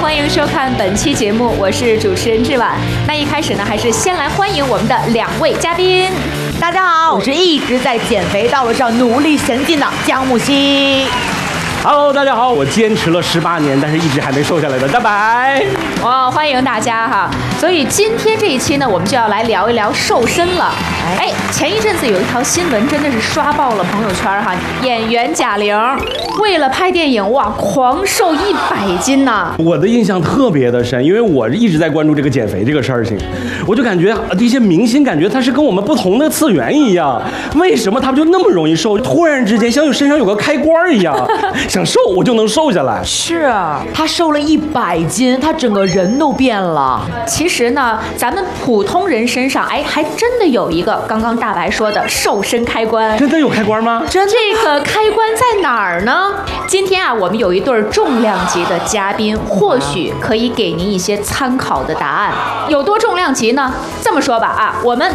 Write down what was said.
欢迎收看本期节目，我是主持人志婉。那一开始呢，还是先来欢迎我们的2位嘉宾。 大家好，我是一直在减肥道路上努力前进的江木希。 Hello， 大家好，我坚持了18年，但是一直还没瘦下来的大白。 哇，欢迎大家哈！所以今天这一期呢，我们就要来聊一聊瘦身了。哎，前一阵子有一条新闻真的是刷爆了朋友圈哈，演员贾玲为了拍电影，哇，狂瘦100斤呐！ 我的印象特别的深，因为我一直在关注这个减肥这个事情，我就感觉这些明星感觉他是跟我们不同的次元一样，为什么他们就那么容易瘦？突然之间像有身上有个开关一样，想瘦我就能瘦下来。 是啊，他瘦了100斤，他整个人都变了。 其实呢，咱们普通人身上，哎，还真的有一个刚刚大白说的瘦身开关。 真的有开关吗？ 这个开关在哪儿呢？今天啊，我们有一对重量级的嘉宾，或许可以给您一些参考的答案。有多重量级呢？这么说吧啊，我们